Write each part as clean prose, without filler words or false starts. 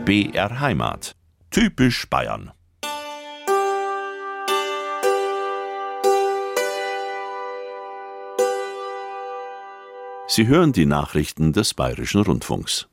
BR Heimat. Typisch Bayern. Sie hören die Nachrichten des Bayerischen Rundfunks.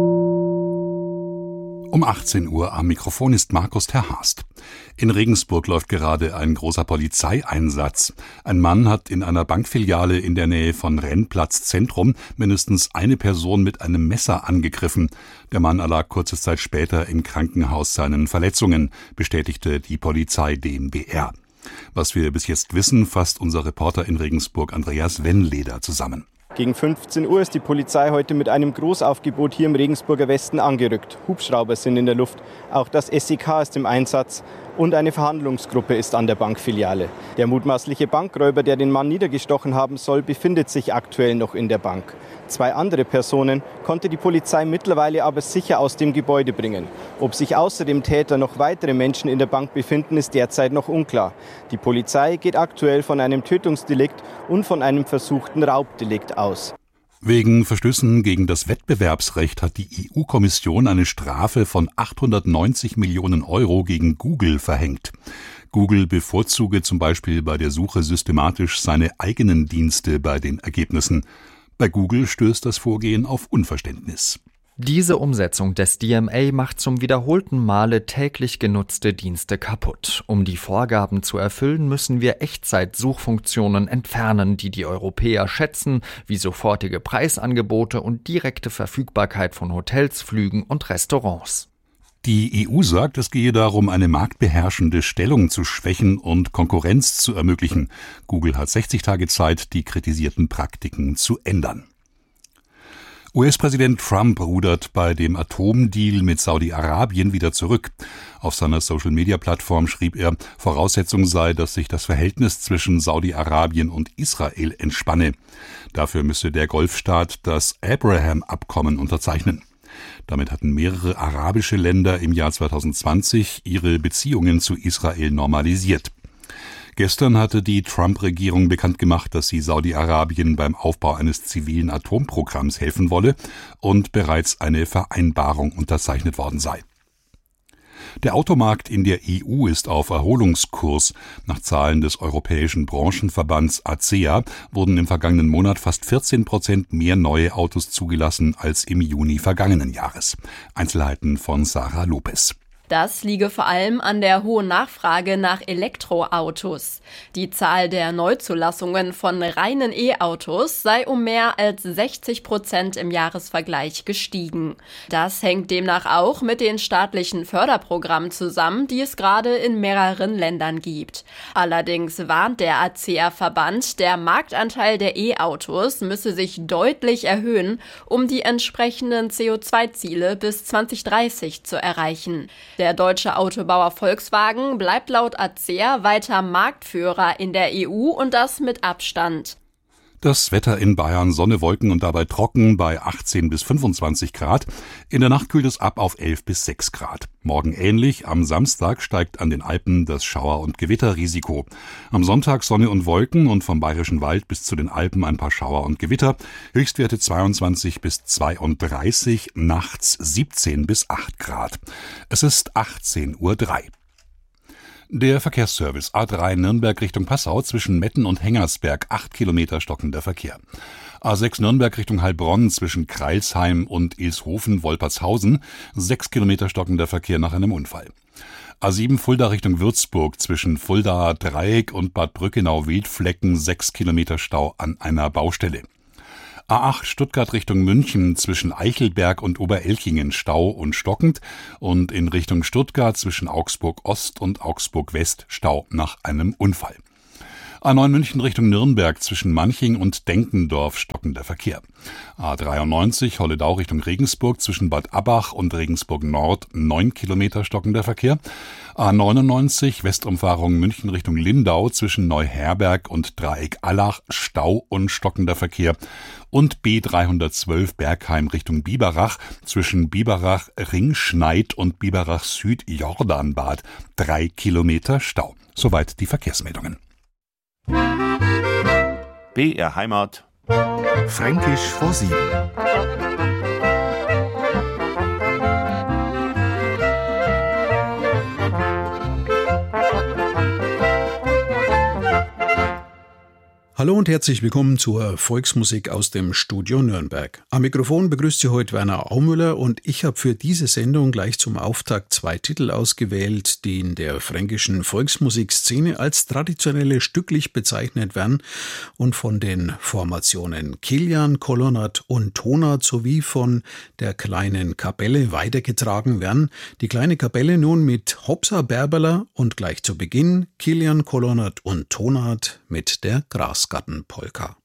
Um 18 Uhr am Mikrofon ist Markus Terhast. In Regensburg läuft gerade ein großer Polizeieinsatz. Ein Mann hat in einer Bankfiliale in der Nähe von Rennplatz Zentrum mindestens eine Person mit einem Messer angegriffen. Der Mann erlag kurze Zeit später im Krankenhaus seinen Verletzungen, bestätigte die Polizei dem BR. Was wir bis jetzt wissen, fasst unser Reporter in Regensburg Andreas Wennleder zusammen. Gegen 15 Uhr ist die Polizei heute mit einem Großaufgebot hier im Regensburger Westen angerückt. Hubschrauber sind in der Luft, auch das SEK ist im Einsatz und eine Verhandlungsgruppe ist an der Bankfiliale. Der mutmaßliche Bankräuber, der den Mann niedergestochen haben soll, befindet sich aktuell noch in der Bank. 2 andere Personen konnte die Polizei mittlerweile aber sicher aus dem Gebäude bringen. Ob sich außer dem Täter noch weitere Menschen in der Bank befinden, ist derzeit noch unklar. Die Polizei geht aktuell von einem Tötungsdelikt und von einem versuchten Raubdelikt aus. Wegen Verstößen gegen das Wettbewerbsrecht hat die EU-Kommission eine Strafe von 890 Millionen Euro gegen Google verhängt. Google bevorzuge zum Beispiel bei der Suche systematisch seine eigenen Dienste bei den Ergebnissen. Bei Google stößt das Vorgehen auf Unverständnis. Diese Umsetzung des DMA macht zum wiederholten Male täglich genutzte Dienste kaputt. Um die Vorgaben zu erfüllen, müssen wir Echtzeit-Suchfunktionen entfernen, die die Europäer schätzen, wie sofortige Preisangebote und direkte Verfügbarkeit von Hotels, Flügen und Restaurants. Die EU sagt, es gehe darum, eine marktbeherrschende Stellung zu schwächen und Konkurrenz zu ermöglichen. Google hat 60 Tage Zeit, die kritisierten Praktiken zu ändern. US-Präsident Trump rudert bei dem Atomdeal mit Saudi-Arabien wieder zurück. Auf seiner Social-Media-Plattform schrieb er, Voraussetzung sei, dass sich das Verhältnis zwischen Saudi-Arabien und Israel entspanne. Dafür müsse der Golfstaat das Abraham-Abkommen unterzeichnen. Damit hatten mehrere arabische Länder im Jahr 2020 ihre Beziehungen zu Israel normalisiert. Gestern hatte die Trump-Regierung bekannt gemacht, dass sie Saudi-Arabien beim Aufbau eines zivilen Atomprogramms helfen wolle und bereits eine Vereinbarung unterzeichnet worden sei. Der Automarkt in der EU ist auf Erholungskurs. Nach Zahlen des Europäischen Branchenverbands ACEA wurden im vergangenen Monat fast 14% mehr neue Autos zugelassen als im Juni vergangenen Jahres. Einzelheiten von Sarah Lopez. Das liege vor allem an der hohen Nachfrage nach Elektroautos. Die Zahl der Neuzulassungen von reinen E-Autos sei um mehr als 60% im Jahresvergleich gestiegen. Das hängt demnach auch mit den staatlichen Förderprogrammen zusammen, die es gerade in mehreren Ländern gibt. Allerdings warnt der ACEA-Verband, der Marktanteil der E-Autos müsse sich deutlich erhöhen, um die entsprechenden CO2-Ziele bis 2030 zu erreichen. Der deutsche Autobauer Volkswagen bleibt laut ACEA weiter Marktführer in der EU und das mit Abstand. Das Wetter in Bayern, Sonne, Wolken und dabei trocken bei 18 bis 25 Grad. In der Nacht kühlt es ab auf 11 bis 6 Grad. Morgen ähnlich, am Samstag steigt an den Alpen das Schauer- und Gewitterrisiko. Am Sonntag Sonne und Wolken und vom Bayerischen Wald bis zu den Alpen ein paar Schauer und Gewitter. Höchstwerte 22 bis 32, nachts 17 bis 8 Grad. Es ist 18:03 Uhr. Der Verkehrsservice A3 Nürnberg Richtung Passau zwischen Metten und Hengersberg 8 Kilometer stockender Verkehr. A6 Nürnberg Richtung Heilbronn zwischen Kreilsheim und Ilshofen-Wolpertshausen 6 Kilometer stockender Verkehr nach einem Unfall. A7 Fulda Richtung Würzburg zwischen Fuldaer Dreieck und Bad Brückenau-Wildflecken 6 Kilometer Stau an einer Baustelle. A8 Stuttgart Richtung München zwischen Eichelberg und Oberelchingen Stau und stockend und in Richtung Stuttgart zwischen Augsburg Ost und Augsburg West Stau nach einem Unfall. A9 München Richtung Nürnberg zwischen Manching und Denkendorf stockender Verkehr. A93 Holledau Richtung Regensburg zwischen Bad Abbach und Regensburg Nord 9 Kilometer stockender Verkehr. A99 Westumfahrung München Richtung Lindau zwischen Neuherberg und Dreieck Allach Stau und stockender Verkehr. Und B312 Bergheim Richtung Biberach zwischen Biberach Ringschneid und Biberach Süd Jordanbad 3 Kilometer Stau. Soweit die Verkehrsmeldungen. BR Heimat. Fränkisch vor 7. Hallo und herzlich willkommen zur Volksmusik aus dem Studio Nürnberg. Am Mikrofon begrüßt Sie heute Werner Aumüller und ich habe für diese Sendung gleich zum Auftakt 2 Titel ausgewählt, die in der fränkischen Volksmusikszene als traditionelle stücklich bezeichnet werden und von den Formationen Kilian, Kolonat und Tonat sowie von der kleinen Kapelle weitergetragen werden. Die kleine Kapelle nun mit Hopsa Berberler und gleich zu Beginn Kilian, Kolonat und Tonat mit der Grasgartenpolka.